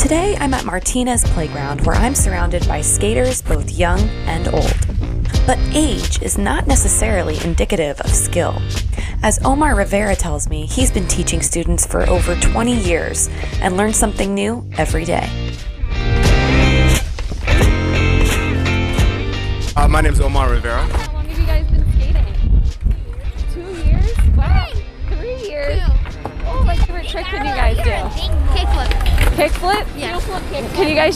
Today I'm at Martinez Playground where I'm surrounded by skaters both young and old. But age is not necessarily indicative of skill. As Omar Rivera tells me, he's been teaching students for over 20 years and learns something new every day. My name is Omar Rivera. How long have you guys been skating? 2 years? Wow. 3 years? What favorite trick can you guys do? Kickflip. Kickflip? Yeah. Can you guys